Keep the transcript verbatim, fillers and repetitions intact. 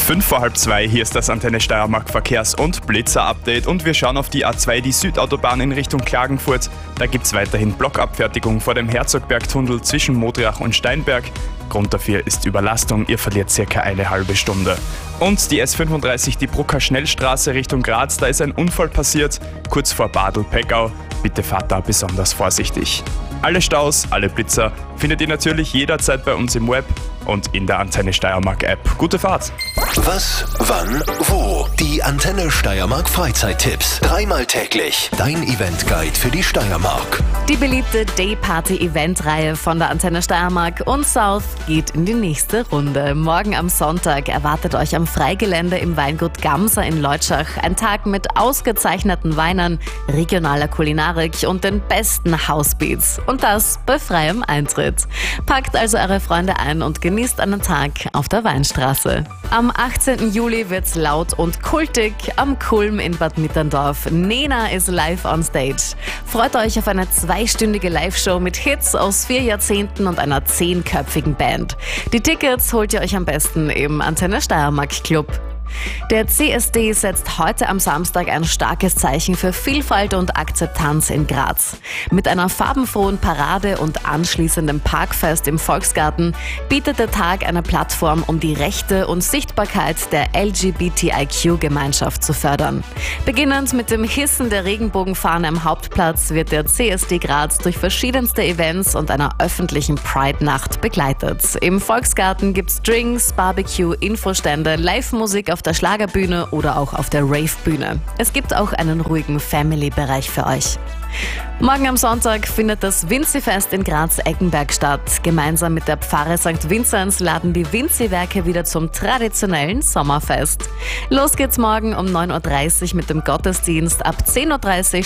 Fünf vor halb zwei, hier ist das Antenne Steiermark Verkehrs- und Blitzer-Update und wir schauen auf die A zwei, die Südautobahn in Richtung Klagenfurt. Da gibt es weiterhin Blockabfertigung vor dem Herzogbergtunnel zwischen Modriach und Steinberg. Grund dafür ist Überlastung, ihr verliert circa eine halbe Stunde. Und die S fünfunddreißig, die Brucker Schnellstraße Richtung Graz, da ist ein Unfall passiert, kurz vor Badl-Peckau. Bitte fahrt da besonders vorsichtig. Alle Staus, alle Blitzer findet ihr natürlich jederzeit bei uns im Web und in der Antenne Steiermark App. Gute Fahrt! Was, wann, wo? Die Antenne Steiermark Freizeittipps. Dreimal täglich. Dein Eventguide für die Steiermark. Die beliebte Day-Party-Event-Reihe von der Antenne Steiermark und South geht in die nächste Runde. Morgen am Sonntag erwartet euch am Freigelände im Weingut Gamser in Leutschach ein Tag mit ausgezeichneten Weinern, regionaler Kulinarik und den besten Housebeats. Und das bei freiem Eintritt. Packt also eure Freunde ein und genießt einen Tag auf der Weinstraße. Am achtzehnten Juli wird's laut und kultig am Kulm in Bad Mitterndorf. Nena ist live on stage. Freut euch auf eine zweistündige Live-Show mit Hits aus vier Jahrzehnten und einer zehnköpfigen Band. Die Tickets holt ihr euch am besten im Antenne Steiermark Club. Der C S D setzt heute am Samstag ein starkes Zeichen für Vielfalt und Akzeptanz in Graz. Mit einer farbenfrohen Parade und anschließendem Parkfest im Volksgarten bietet der Tag eine Plattform, um die Rechte und Sichtbarkeit der L G B T I Q-Gemeinschaft zu fördern. Beginnend mit dem Hissen der Regenbogenfahne am Hauptplatz wird der C S D Graz durch verschiedenste Events und einer öffentlichen Pride-Nacht begleitet. Im Volksgarten gibt's Drinks, Barbecue, Infostände, Live-Musik auf der Schlagerbühne oder auch auf der Rave-Bühne. Es gibt auch einen ruhigen Family-Bereich für euch. Morgen am Sonntag findet das Vinzi-Fest in Graz-Eckenberg statt. Gemeinsam mit der Pfarre Sankt Vinzenz laden die Vinzi-Werke wieder zum traditionellen Sommerfest. Los geht's morgen um neun Uhr dreißig mit dem Gottesdienst. Ab zehn Uhr dreißig